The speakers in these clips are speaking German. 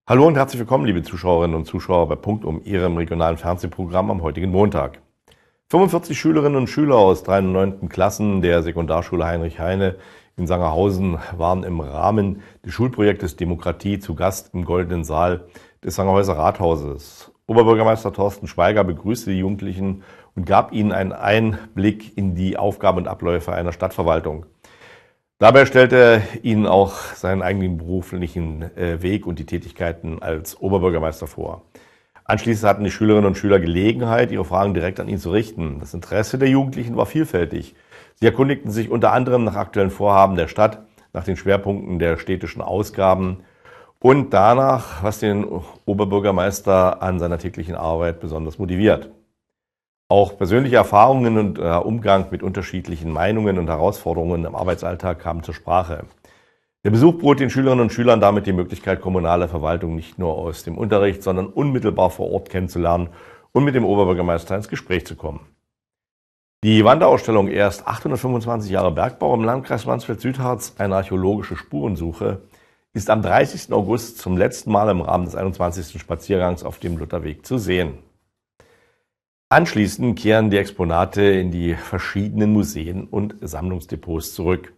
Hallo und herzlich willkommen, liebe Zuschauerinnen und Zuschauer bei Punktum, Ihrem regionalen Fernsehprogramm am heutigen Montag. 45 Schülerinnen und Schüler aus 3. und 9. Klassen der Sekundarschule Heinrich Heine in Sangerhausen waren im Rahmen des Schulprojektes Demokratie zu Gast im Goldenen Saal des Sangerhäuser Rathauses. Oberbürgermeister Thorsten Schweiger begrüßte die Jugendlichen und gab ihnen einen Einblick in die Aufgaben und Abläufe einer Stadtverwaltung. Dabei stellte er ihnen auch seinen eigenen beruflichen Weg und die Tätigkeiten als Oberbürgermeister vor. Anschließend hatten die Schülerinnen und Schüler Gelegenheit, ihre Fragen direkt an ihn zu richten. Das Interesse der Jugendlichen war vielfältig. Sie erkundigten sich unter anderem nach aktuellen Vorhaben der Stadt, nach den Schwerpunkten der städtischen Ausgaben und danach, was den Oberbürgermeister an seiner täglichen Arbeit besonders motiviert. Auch persönliche Erfahrungen und Umgang mit unterschiedlichen Meinungen und Herausforderungen im Arbeitsalltag kamen zur Sprache. Der Besuch bot den Schülerinnen und Schülern damit die Möglichkeit, kommunale Verwaltung nicht nur aus dem Unterricht, sondern unmittelbar vor Ort kennenzulernen und mit dem Oberbürgermeister ins Gespräch zu kommen. Die Wanderausstellung Erst 825 Jahre Bergbau im Landkreis Mansfeld-Südharz, eine archäologische Spurensuche, ist am 30. August zum letzten Mal im Rahmen des 21. Spaziergangs auf dem Lutherweg zu sehen. Anschließend kehren die Exponate in die verschiedenen Museen und Sammlungsdepots zurück.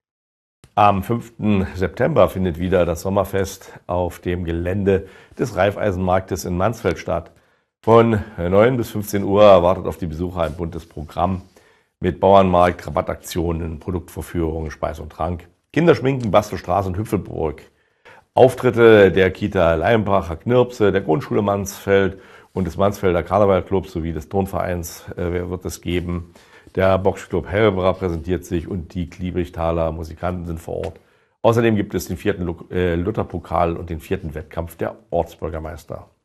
Am 5. September findet wieder das Sommerfest auf dem Gelände des Raiffeisenmarktes in Mansfeld statt. Von 9 bis 15 Uhr erwartet auf die Besucher ein buntes Programm mit Bauernmarkt, Rabattaktionen, Produktvorführungen, Speis und Trank, Kinderschminken, Bastelstraße und Hüpfelburg, Auftritte der Kita Leimbach, Knirpse, der Grundschule Mansfeld und des Mansfelder Karnevalclubs sowie des Turnvereins wird es geben. Der Boxclub Helbra präsentiert sich und die Kliebrigtaler Musikanten sind vor Ort. Außerdem gibt es den 4. Lutherpokal und den 4. Wettkampf der Ortsbürgermeister.